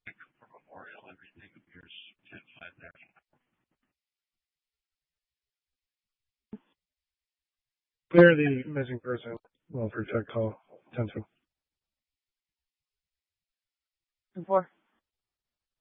For Memorial, everything appears 10-5 there. Clear the missing person. Welfare check call. 10-2. 10-4.